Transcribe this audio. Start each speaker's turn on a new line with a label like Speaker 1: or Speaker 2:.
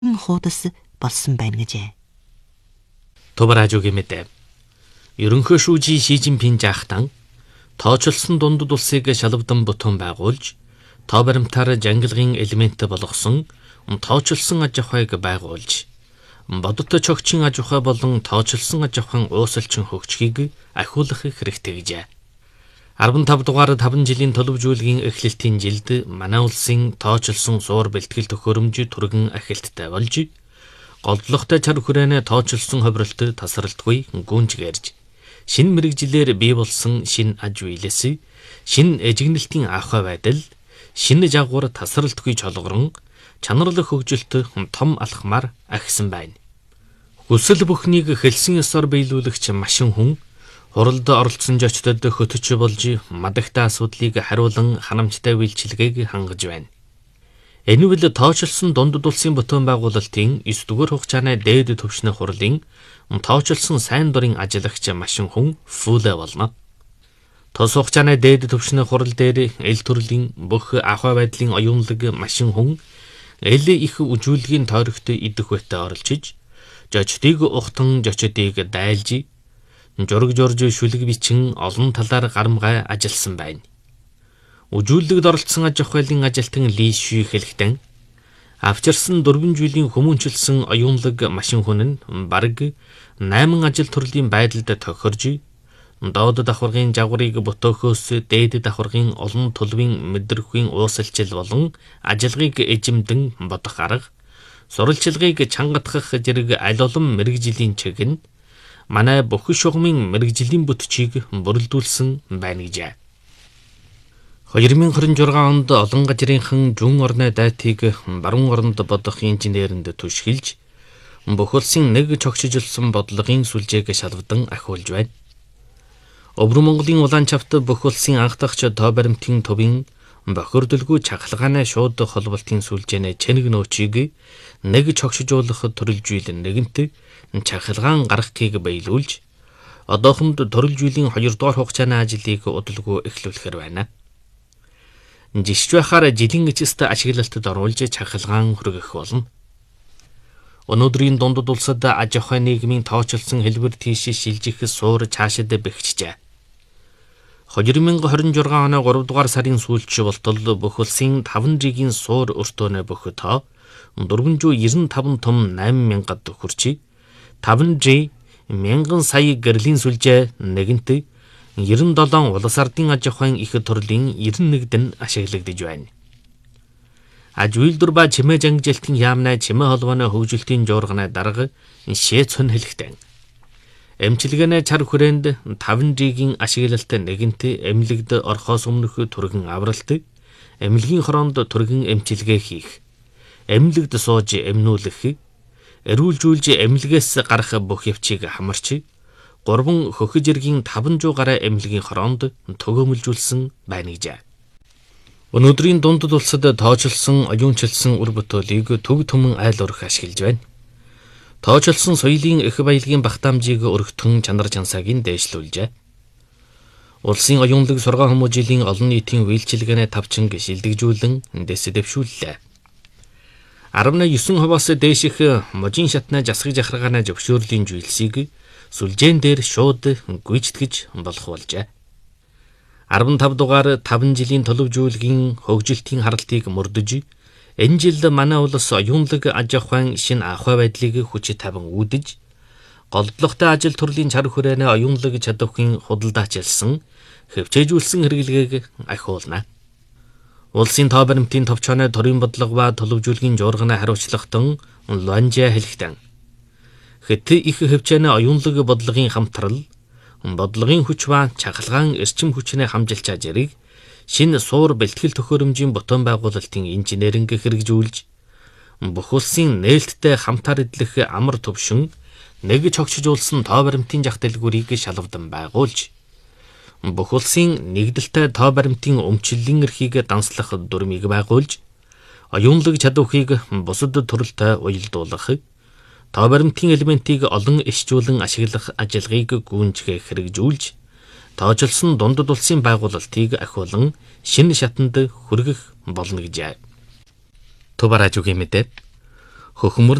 Speaker 1: хуудас болсон байна гэжээ.
Speaker 2: 도발아주게 мэдээ. Ерөнхий шүүжийн Ши Жинпин жаахтан тоочлсон дундад улсыг шалавдан бутуун байгуулж, тоо баримтаар жангилгын элемент болгосон тоочлсон аж ахуйг байгуулж, бодиттой чогчийн аж ахуй болон тоочлсон аж ахуйн уусалчин хөгжгийг ахиулах хэрэгтэй гэжээ. 15 дугаар 5 жилийн төлөвжүүлгийн эхлэлтийн жилд манай улсын тоочлсон суур бэлтгэл төхөөрөмж түргэн ахилттай болж, голдлоготой чар хүрээнэ тоочлсон ховролт тасралтгүй гүнж гэрж, шинэ мэрэгжилээр бий болсон шинэ аж үйлс, шинэ эжигнэлтийн ахуй байдал, шинэ жагвар тасралтгүй чолгорон, чанарлах хөгжилт том алхмаар ахисан байна. Хүсэл бүхнийг хэлсэн ёсоор биелүүлэгч машин хүн хуралд оролцсон жочдод хөтөч болж мадагтай асуудлыг хариулан ханамжтай үйлчилгээг хангаж байна. Энэ үйл тоочлсон дундад улсын бутуун байгуулалтын 9 дугаар хугацааны дээд түвшний хурлын тоочлсон сайн дурын ажиллагч машин хүн Фүлэ болно. Тос хугацааны дээд түвшний хурал дээр эл төрлийн бүх ахуй байдлын оюунлаг машин хүн эл их үжүүлгийн тойрогт идэх байтаа оролцож, жочдыг ухтан жочдыг дайлж, жураг журж шүлэг бичин олон талаар гарамгай ажилласан байна. Үжүүлэгд оролцсон аж ахуйлын ажилтан Ли Шү хэлэхдээ авчирсан 4 жилийн хүмүүнчилсэн оюунлаг машин хүн нь бараг 8 ажил төрлийн байдалд тохирж, доод давхаргын жагварыг ботөөхөөс дээд давхаргын олон төлөвийн мэдрэхүйн уусалчил болон ажилгыг эжимдэн бодох арга, сурвалжлагыг чангатгах зэрэг аль олон мэрэгжлийн чиг нь манай бүх шугамын мэрэгжлийн бүтчийг бүрэлдүүлсэн байна гэжээ. 2026 онд олон газрынхан зүүн орны дайтыг баруун оронд бодох инженеринд түшгэлж, бүх улсын нэг чогшижилсан бодлогын сүлжээг шалгадан ахиулж байна. Өвөр Монголын улаан чавт бүх улсын анх дахь тоо баримтын төвийн бохирдолгүй чахалгааны шууд холболтын сүлжээний чэнэг нөөцийг нэг чогшижуулах төрөлжүүл нэгэнт чахалгаан гаргахыг биелүүлж, одоохонд төрөлжүүлийн 2 дугаар хугацааны ажлыг удалгүй эхлүүлэхээр байна. Жишж байхаар жилийн эцэст ашиглалтад оруулж чахалгаан хүргэх болно. Өнөөдрийн дундад улсад аж ахуй нийгмийн тоочлсон хэлбэр тийш шилжих суур цаашид бэхжижээ. 2026 оны 3 дугаар сарын сүүлч болтол бүх улсын 5 жилийн суур өртөөнө бүх тоо 495 том 8000-ад хүрч, 5G 1000 сая гэрлийн сүлжээ нэгэнт 97 улс ардын аж ахуйн их төрлийн 91-д ашиглагдж байна. Аж үйлдвэр ба чимээ жангилтын яамнай чимээ холбооны хөгжилтийн жуурганы дарга шээцэн хэлэхдээ эмчилгээний чар хүрээнд 5G-ийн ашиглалт нэгэнт эмнэлэгд орхоос өмнөх түргэн авралт, эмнэлгийн хороонд түргэн эмчилгээ хийх, эмнэлэгд сууж эмнүүлэх, эрүүлжүүлж эмнэлгээс гарах бүх явцыг хамарч, 3 хөхөж иргийн 500 гаруй эмнэлгийн хороонд төгөөмөлжүүлсэн байна гэжээ. Өнөөдрийн дундад улсад тоочлсон оюунчилсан үр бүтээлийг төг түмэн айл өрх ашиглаж байна. Тоочлсон соёлын их баялагын багтаамжийг өргөтгөн чанар чансааг нь дээшлүүлжээ. Улсын оюунлаг сургаан хүмүүжлийн олон нийтийн үйлчилгээний тавчинг шилдэгжүүлэн дэс дэвшүүллээ. 19%-аас дээших можийн шатны засаг жахаргааны зөвшөөрлийн зүйлсийг сүлжээн дээр шууд гүйцэтгэж болох болжээ. 15 дугаар 5 жилийн төлөвжүүлгийн хөгжилтийн харалтыг мөрдөж, энэ жил манай улс оюунлаг аж ахуйн шинэ ахуй байдлыг хүч тавин үүдэж, голдлоготой ажил төрлийн чар хүрээнэ оюунлаг чадварын худалдаачилсан, хөвчээжүүлсэн хэрэглэгийг ахиулна. Улсын тоо баримтын товчооны төрийн бодлого ба төлөвжүүлгийн жуурганы хариуцлагатан Луанжа хэлэхдээ хэт их хөвчөөний оюунлаг бодлогын хамтрал, бодлогын хүч ба чахалгаан эрчим хүчний хамжилчаа зэрэг шинэ суур бэлтгэл төхөөрөмжийн бутуун байгуулалтын инженеринг хэрэгжүүлж, бүх улсын нээлттэй хамтаар эдлэх амар төвшин нэг чогшижуулсан тоо баримтын жах дэлгүүрийг шалавдан байгуулж, бүх улсын нэгдэлтэй тоо баримтын өмчлөлийн эрхийг данслах дүрмийг байгуулж, оюунлаг чадварыг бусад төрөлтэй уялдуулах, тоо баримтын элементийг олон ишжүүлэн ашиглах ажиллагааг гүйцэтгэх хэрэгжүүлж, тоочлсон дундад улсын байгуулалтыг ахиулан шинэ шатанд хүргэх болно гэжээ. Тубаражугийн мэдээ. Хөхмөр